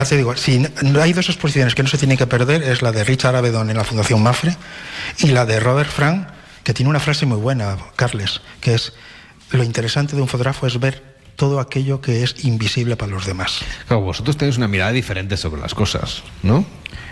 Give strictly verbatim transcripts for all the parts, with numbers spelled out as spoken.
te digo, si hay dos exposiciones que no se tienen que perder, es la de Richard Avedon en la Fundación Mapfre y la de Robert Frank, que tiene una frase muy buena, Carles, que es: lo interesante de un fotógrafo es ver todo aquello que es invisible para los demás. Claro, vosotros tenéis una mirada diferente sobre las cosas, ¿no?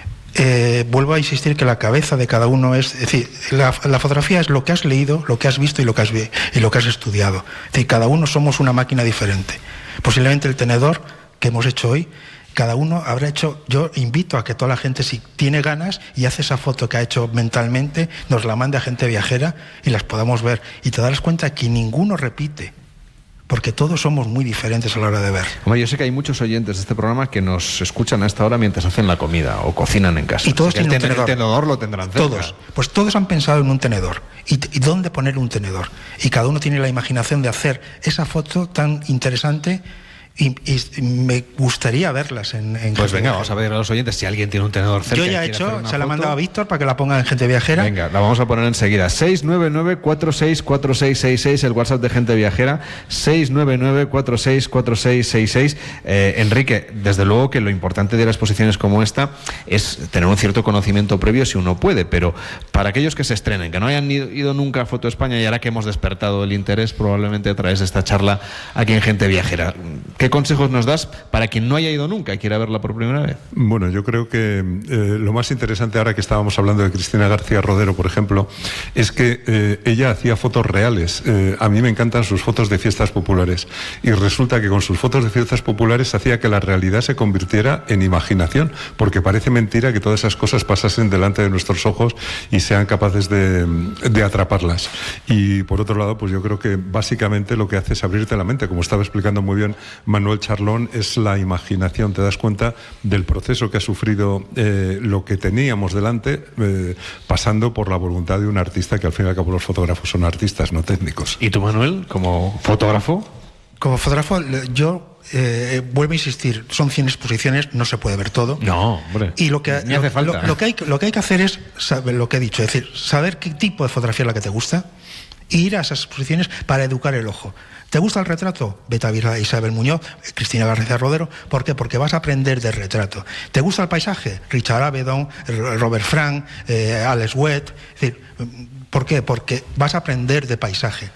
Eh, vuelvo a insistir que la cabeza de cada uno es, es decir, la, la fotografía es lo que has leído, lo que has visto y lo que has, y lo que has estudiado. Es decir, cada uno somos una máquina diferente. Posiblemente el tenedor que hemos hecho hoy, cada uno habrá hecho, yo invito a que toda la gente, si tiene ganas y hace esa foto que ha hecho mentalmente, nos la mande a Gente Viajera y las podamos ver. Y te darás cuenta que ninguno repite, porque todos somos muy diferentes a la hora de ver. Hombre, yo sé que hay muchos oyentes de este programa que nos escuchan a esta hora mientras hacen la comida o cocinan en casa. Y todos tienen un tenedor. El tenedor lo tendrán cerca. Todos. Pues todos han pensado en un tenedor. ¿Y, y dónde poner un tenedor? Y cada uno tiene la imaginación de hacer esa foto tan interesante. Y, y me gustaría verlas en, en Pues Gente venga, Viajera. vamos a ver a los oyentes si alguien tiene un tenedor cerca. Yo ya he hecho, se la he mandado a Víctor para que la ponga en Gente Viajera. Venga, la vamos a poner enseguida. seis nueve nueve, cuatro seis cuatro seis seis seis, el WhatsApp de Gente Viajera. seis nueve nueve, cuatro seis cuatro seis seis seis. Eh, Enrique, desde luego que lo importante de las exposiciones como esta es tener un cierto conocimiento previo si uno puede, pero para aquellos que se estrenen, que no hayan ido, ido nunca a Foto España, y ahora que hemos despertado el interés probablemente a través de esta charla aquí en Gente Viajera, ¿qué consejos nos das para quien no haya ido nunca y quiera verla por primera vez? Bueno, yo creo que eh, lo más interesante, ahora que estábamos hablando de Cristina García Rodero, por ejemplo, es que eh, ella hacía fotos reales. Eh, a mí me encantan sus fotos de fiestas populares y resulta que con sus fotos de fiestas populares hacía que la realidad se convirtiera en imaginación, porque parece mentira que todas esas cosas pasasen delante de nuestros ojos y sean capaces de, de atraparlas. Y por otro lado, pues yo creo que básicamente lo que hace es abrirte la mente, como estaba explicando muy bien Manuel Charlón, es la imaginación. Te das cuenta del proceso que ha sufrido eh, lo que teníamos delante, eh, pasando por la voluntad de un artista, que al fin y al cabo los fotógrafos son artistas, no técnicos. ¿Y tú, Manuel, como fotógrafo? Como fotógrafo, yo eh, vuelvo a insistir, son cien exposiciones, no se puede ver todo. No, hombre. Y lo que, ni lo, hace falta. Lo, lo, que hay, lo que hay que hacer es saber lo que he dicho, es decir, saber qué tipo de fotografía es la que te gusta, e ir a esas exposiciones para educar el ojo. ¿Te gusta el retrato? Vete a ver a Isabel Muñoz, Cristina García Rodero. ¿Por qué? Porque vas a aprender de retrato. ¿Te gusta el paisaje? Richard Avedon, Robert Frank, eh, Alex Wett. Es decir, ¿por qué? Porque vas a aprender de paisaje.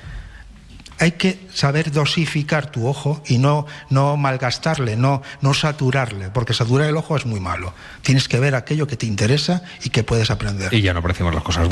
Hay que saber dosificar tu ojo y no, no malgastarle, no, no saturarle, porque saturar el ojo es muy malo. Tienes que ver aquello que te interesa y que puedes aprender. Y ya no apreciamos las cosas